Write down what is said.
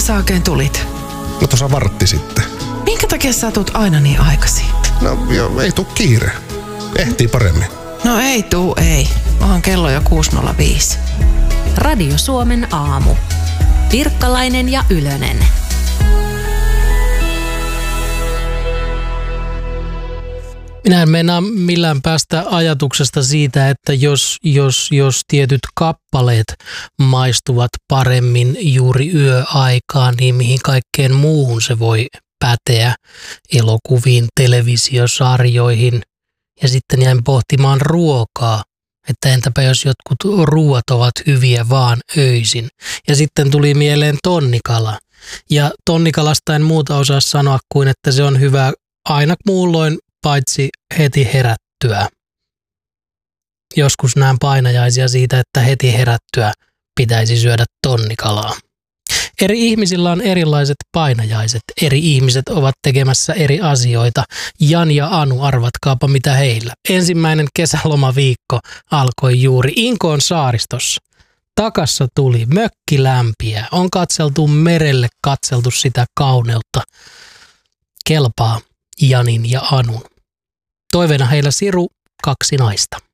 sä oikein tulit? No tuossa vartti sitten. Minkä takia sä tulet aina niin aikaisin? No joo, ei tuu kiire. Ehtii paremmin. No ei. Onhan kello jo 6.05. Radio Suomen aamu. Pirkkalainen ja Ylönen. Minä en meinaa millään päästä ajatuksesta siitä, että jos tietyt kappaleet maistuvat paremmin juuri yöaikaan, niin mihin kaikkeen muuhun se voi päteä, elokuviin, televisiosarjoihin. Ja sitten jäin pohtimaan ruokaa, että entäpä jos jotkut ruuat ovat hyviä vaan öisin. Ja sitten tuli mieleen tonnikala. Ja tonnikalasta en muuta osaa sanoa kuin, että se on hyvä aina muulloin paitsi heti herättyä. Joskus näen painajaisia siitä, että heti herättyä pitäisi syödä tonnikalaa. Eri ihmisillä on erilaiset painajaiset. Eri ihmiset ovat tekemässä eri asioita. Jan ja Anu, arvatkaapa mitä heillä. Ensimmäinen kesälomaviikko alkoi juuri Inkoon saaristossa. Takassa tuli mökkilämpiä. On katseltu merelle, katseltu sitä kauneutta. Kelpaa Janin ja Anun. Toiveena heillä siru, 2 naista.